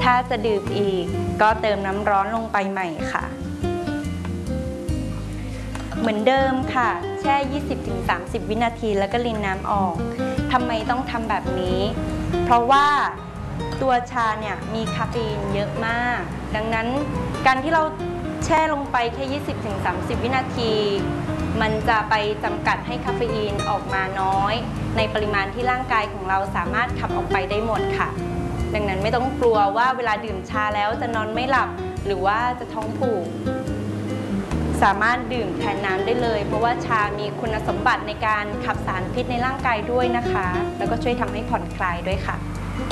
ถ้าจะดื่มอีกก็เติมน้ำร้อนลงไปใหม่ค่ะเหมือนเดิมค่ะแช่ 20-30 วินาทีแล้วก็รินน้ำออกทำไมต้องทำแบบนี้เพราะว่าตัวชาเนี่ยมีคาเฟอีนเยอะมากดังนั้นการที่เราแช่ลงไปแค่ 20-30 วินาทีมันจะไปจำกัดให้คาเฟอีนออกมาน้อยในปริมาณที่ร่างกายของเราสามารถขับออกไปได้หมดค่ะดังนั้นไม่ต้องกลัวว่าเวลาดื่มชาแล้วจะนอนไม่หลับหรือว่าจะท้องผูกสามารถดื่มแทนน้ำได้เลยเพราะว่าชามีคุณสมบัติในการขับสารพิษในร่างกายด้วยนะคะแล้วก็ช่วยทำให้ผ่อนคลายด้วยค่ะ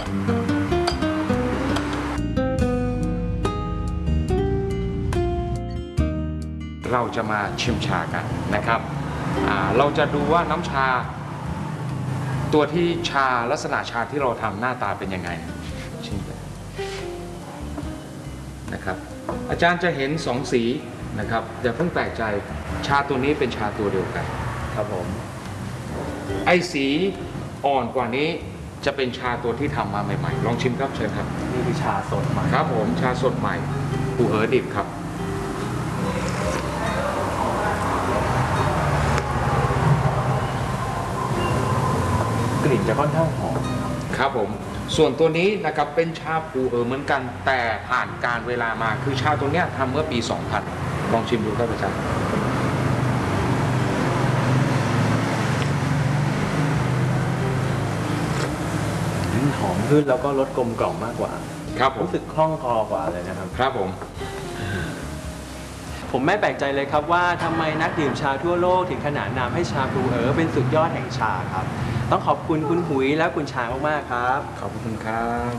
เราจะมาชิมชากันนะครับเราจะดูว่าน้ำชาตัวที่ชาลักษณะชาที่เราทำหน้าตาเป็นยังไงชิมเลยนะครับอาจารย์จะเห็น2สีนะครับอย่าเพิ่งแปลกใจชาตัวนี้เป็นชาตัวเดียวกันครับผมไอ้สีอ่อนกว่านี้จะเป็นชาตัวที่ทำมาใหม่ๆลองชิมครับเชิญครับนี่คือชาสดใหม่ครับผมชาสดใหม่ปูเหอดิบครับกลิ่นจะค่อนข้างหอมครับผมส่วนตัวนี้นะครับเป็นชาปูเหมือนกันแต่ผ่านการเวลามาคือชาตัวเนี้ยทำเมื่อปี 2000ลองชิมดูครับอาจารย์หอมขึ้นแล้วก็รสกลมกล่อมมากกว่าครับผมรู้สึกคล่องคอกว่าเลยนะครับครับผมไม่แปลกใจเลยครับว่าทำไมนักดื่มชาทั่วโลกถึงขนานนามให้ชาปูเหอเป็นสุดยอดแห่งชาครับต้องขอบคุณคุณหุยและคุณชามากๆครับขอบคุณครับ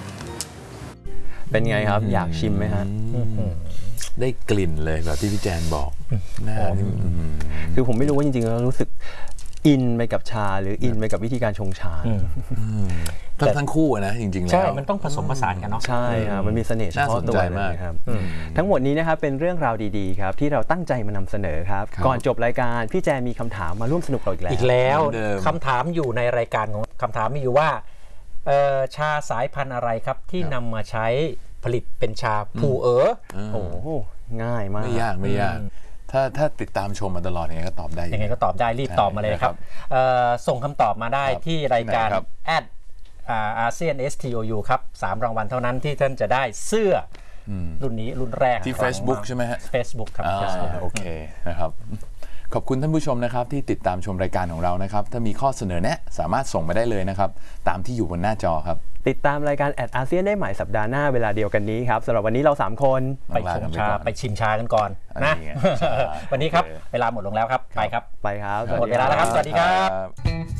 เป็นไงครับอยากชิมไหมฮะได้กลิ่นเลยแบบที่พี่แจนบอกคือผมไม่รู้ว่าจริงๆแล้วรู้สึกอินไปกับชาหรืออินไปกับวิธีการชงชาทั้งคู่นะจริงๆแล้วใช่มันต้องผสมผสานกันเนาะใช่ครับมันมีเสน่ห์เฉพาะตัวมากครับทั้งหมดนี้นะครับเป็นเรื่องราวดีๆครับที่เราตั้งใจมานำเสนอครับก่อนจบรายการพี่แจมีคำถามมาร่วมสนุกเราอีกแล้วคำถามอยู่ในรายการของคำถามมีอยู่ว่าชาสายพันธุ์อะไรครับที่นำมาใช้ผลิตเป็นชาปูเหอโอ้ง่ายมากไม่ยากถ้าติดตามชมมาตลอดยังไงก็ตอบได้รีบตอบมาเลยครับส่งคำตอบมาได้ที่รายการASEAN STOU ครับ3 รางวัลเท่านั้นที่ท่านจะได้เสื้อรุ่นนี้รุ่นแรกที่ Facebook ใช่ไหมฮะ Facebook ครับโอเคนะครับขอบคุณท่านผู้ชมนะครับที่ติดตามชมรายการของเรานะครับถ้ามีข้อเสนอแนะสามารถส่งมาได้เลยนะครับตามที่อยู่บนหน้าจอครับติดตามรายการASEANได้ใหม่สัปดาห์หน้าเวลาเดียวกันนี้ครับสำหรับวันนี้เรา3คนไปชิมชากันก่อนนะวันนี้ครับเวลาหมดลงแล้วครับไปครับหมดเวลาแล้วครับสวัสดีครับ